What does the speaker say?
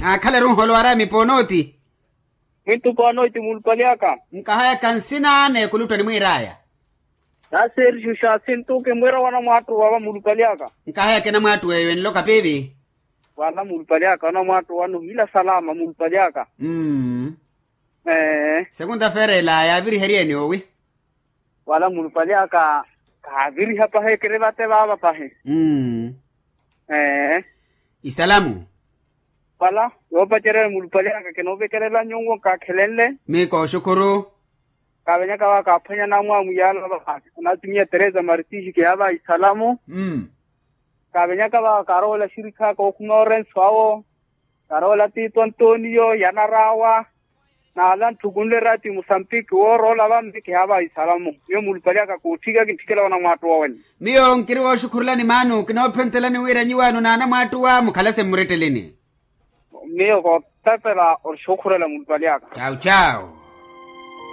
Akala rum holwara mi ponoti. Mintu ponoti mulpaliaka. Nkahaya kansina ne kuluta ni mwiraya. Nasir shusha sintu ke mwira wana mwatu wawa mulpaliaka. Nkahaya kena mwatu wewe nloka pevi. Wana mulpaliaka wana mwatu wanu hila salama mulpaliaka. Segunda fere la ya viri herieni owi. Wala mulpaliaka kaviri hapa he kerevate baba pahe. Isalamu. Wala yopa chere mulpaliaka kenobe kerela nyongo ka kelele. Miko shukuru. Kabenya kawa kapanya na mwa muyala baba. Natumia Teresa Martiji ke haba isalamu. Kabenya kawa karola shirika ko kunoren swawo. Karola Tito Antonio Yanarawa. Na alan tugunle rati Mozambique rola bambi ke haba isalamu. Yo mulpaliaka kutiga kitikela wana mwatu wawen. Miyo nkiriwa shukurulani manu kinaopentelani wira nyiwanu na ana mwatu wa mukhalase muretelini. Miyo ko tapela or shukurela mulpaliaka. Ciao ciao.